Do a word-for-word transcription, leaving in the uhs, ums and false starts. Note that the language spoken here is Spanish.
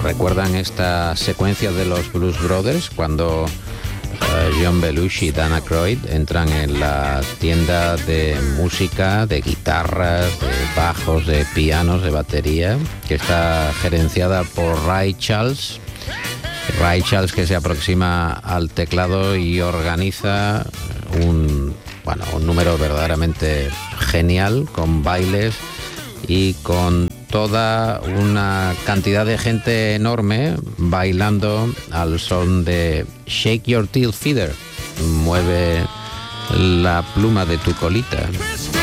¿recuerdan esta secuencia de los Blues Brothers cuando uh, John Belushi y Dan Aykroyd entran en la tienda de música, de guitarras, de bajos, de pianos, de batería, que está gerenciada por Ray Charles? Ray Charles, que se aproxima al teclado y organiza un, bueno, un número verdaderamente genial, con bailes y con toda una cantidad de gente enorme bailando al son de Shake Your Tail Feather, mueve la pluma de tu colita.